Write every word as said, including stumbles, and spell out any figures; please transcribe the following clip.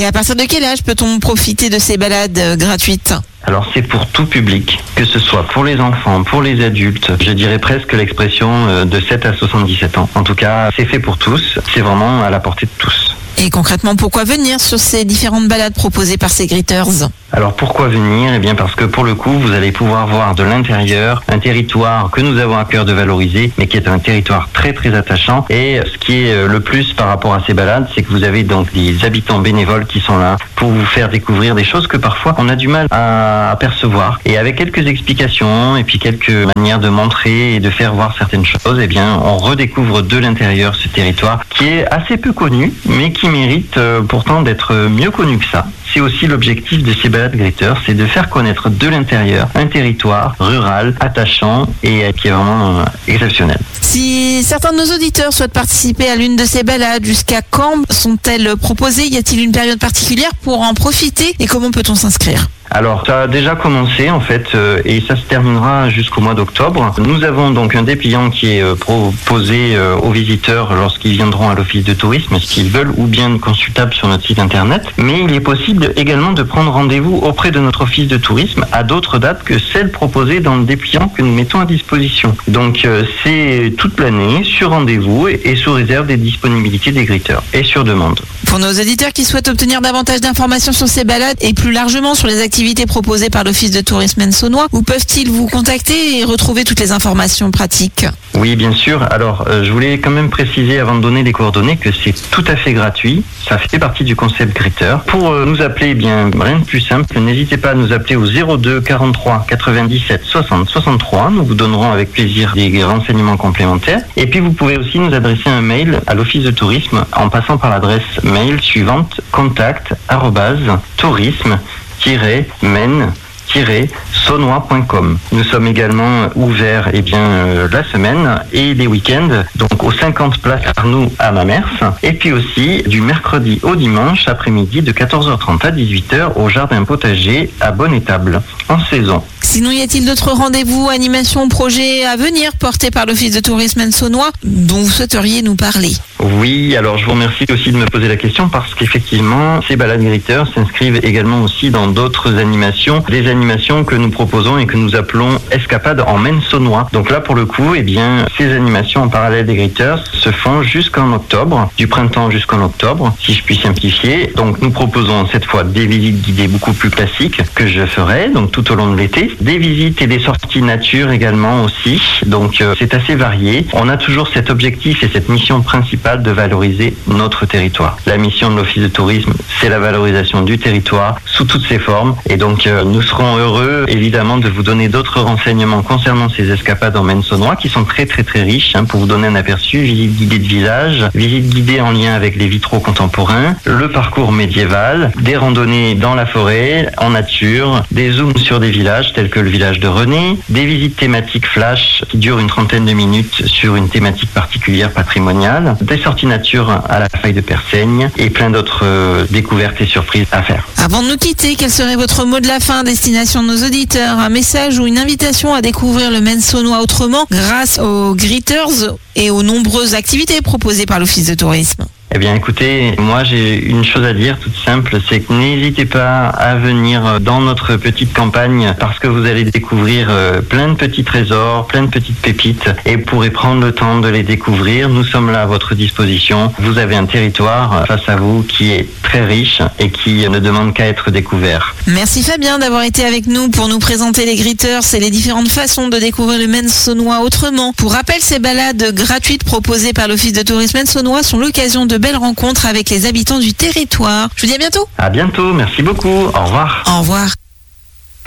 Et à partir de quel âge peut-on profiter de ces balades euh, gratuites ? Alors c'est pour tout public, que ce soit pour les enfants, pour les adultes, je dirais presque l'expression de sept à soixante-dix-sept ans. En tout cas, c'est fait pour tous, c'est vraiment à la portée de tous. Et concrètement, pourquoi venir sur ces différentes balades proposées par ces Gritters ? Alors pourquoi venir ? Eh bien parce que pour le coup, vous allez pouvoir voir de l'intérieur un territoire que nous avons à cœur de valoriser, mais qui est un territoire très très attachant. Et ce qui est le plus par rapport à ces balades, c'est que vous avez donc des habitants bénévoles qui sont là pour vous faire découvrir des choses que parfois on a du mal à apercevoir. Et avec quelques explications et puis quelques manières de montrer et de faire voir certaines choses, eh bien on redécouvre de l'intérieur ce territoire qui est assez peu connu, mais qui mérite euh, pourtant d'être mieux connu que ça. C'est aussi l'objectif de ces balades Gritters, c'est de faire connaître de l'intérieur un territoire rural, attachant et qui est vraiment euh, exceptionnel. Si certains de nos auditeurs souhaitent participer à l'une de ces balades, jusqu'à quand sont-elles proposées ? Y a-t-il une période particulière pour en profiter et comment peut-on s'inscrire ? Alors, ça a déjà commencé en fait euh, et ça se terminera jusqu'au mois d'octobre. Nous avons donc un dépliant qui est euh, proposé euh, aux visiteurs lorsqu'ils viendront à l'office de tourisme, s'ils veulent, ou bien consultable sur notre site internet. Mais il est possible également de prendre rendez-vous auprès de notre office de tourisme à d'autres dates que celles proposées dans le dépliant que nous mettons à disposition. Donc, euh, c'est toute l'année, sur rendez-vous et, et sous réserve des disponibilités des Gritters et sur demande. Pour nos auditeurs qui souhaitent obtenir davantage d'informations sur ces balades et plus largement sur les activités proposées par l'Office de tourisme Maine-Saunois, où peuvent-ils vous contacter et retrouver toutes les informations pratiques ? Oui, bien sûr. Alors, euh, je voulais quand même préciser avant de donner les coordonnées que c'est tout à fait gratuit. Ça fait partie du concept Gritter. Pour euh, nous appeler, eh bien, rien de plus simple. N'hésitez pas à nous appeler au zéro deux quarante-trois quatre-vingt-dix-sept soixante soixante-trois. Nous vous donnerons avec plaisir des renseignements complémentaires. Et puis, vous pouvez aussi nous adresser un mail à l'Office de tourisme en passant par l'adresse mail suivante contact arobase tourisme maine saunois point com. Nous sommes également ouverts eh bien, euh, la semaine et les week-ends, donc aux cinquante places Arnoux à Mamers, et puis aussi du mercredi au dimanche après-midi de quatorze heures trente à dix-huit heures au Jardin Potager à Bonne-Étable, en saison. Sinon, y a-t-il d'autres rendez-vous, animations, projets à venir portés par l'Office de tourisme Maine-Saunois dont vous souhaiteriez nous parler ? Oui, alors je vous remercie aussi de me poser la question parce qu'effectivement, ces balades Gritters s'inscrivent également aussi dans d'autres animations, des animations que nous proposons et que nous appelons escapades en Maine-Saunois. Donc là, pour le coup, eh bien, ces animations en parallèle des Gritters se font jusqu'en octobre, du printemps jusqu'en octobre, si je puis simplifier. Donc nous proposons cette fois des visites guidées beaucoup plus classiques que je ferai, donc tout au long de l'été, des visites et des sorties nature également aussi. Donc euh, c'est assez varié. On a toujours cet objectif et cette mission principale de valoriser notre territoire. La mission de l'Office de tourisme, c'est la valorisation du territoire sous toutes ses formes. Et donc, euh, nous serons heureux, évidemment, de vous donner d'autres renseignements concernant ces escapades en Maine-Saunois qui sont très, très, très riches. Hein, pour vous donner un aperçu, visite guidée de village, visite guidée en lien avec les vitraux contemporains, le parcours médiéval, des randonnées dans la forêt, en nature, des zooms sur des villages tels que le village de René, des visites thématiques flash qui durent une trentaine de minutes sur une thématique particulière patrimoniale, des sorties nature à la faille de Persaigne et plein d'autres euh, découvertes et surprises à faire. Avant de nous quitter, quel serait votre mot de la fin à destination de nos auditeurs ? Un message ou une invitation à découvrir le Maine-Saunois autrement grâce aux Gritters et aux nombreuses activités proposées par l'Office de tourisme ? Eh bien écoutez, moi j'ai une chose à dire toute simple, c'est que n'hésitez pas à venir dans notre petite campagne parce que vous allez découvrir plein de petits trésors, plein de petites pépites et vous pourrez prendre le temps de les découvrir. Nous sommes là à votre disposition. Vous avez un territoire face à vous qui est très riche et qui ne demande qu'à être découvert. Merci Fabien d'avoir été avec nous pour nous présenter les Gritters et les différentes façons de découvrir le Maine-Saunois autrement. Pour rappel, ces balades gratuites proposées par l'Office de tourisme Maine-Saunois sont l'occasion de belles rencontres avec les habitants du territoire. Je vous dis à bientôt. À bientôt, merci beaucoup. Au revoir. Au revoir.